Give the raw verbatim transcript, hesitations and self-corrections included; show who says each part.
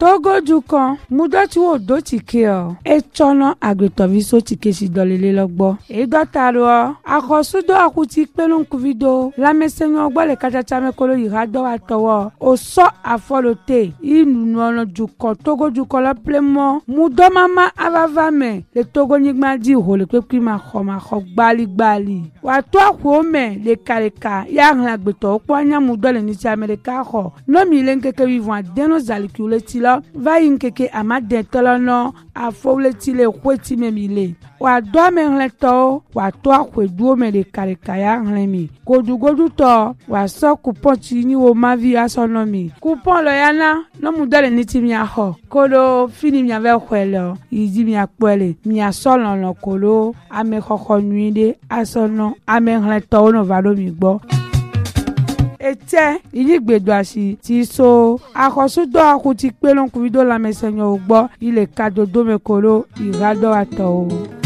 Speaker 1: Togo dukan mudoti wo do tike o e chono agbetovi so tike si dolele logbo e dotaro akosudo akuti pelun kuvido la mesenyo gbo le kachacha mekolo yirado atowo o so afolote inu ono dukan Togo dukan la plemo mudo mama avava me le Togo nyigma di ho le pepi ma kho ma kho gbali gbali wa to akwo me le kareka ya hlan agbeto opo anya mudo le ni ti America kho no mi le nkeke vivant deno zalikule ti lo va yinkeke amade tolono afowle ti le kweti memile wa do me hleto wa to akwedu me le kareka ya hlenmi godu godu to wa so coupon ti ni wo mavi asono mi coupon lo yana no mudo le ni ti mi aho kolo fini mi ave kwelo yidi mi akpele mi asolo no kolo ame khokho nuide asono ame hleto no valo mi gbo ete iligbedo asi ti so akosudo akuti pelon kuvido la mesenyo ugbo ile kadodo mekolo irado ato.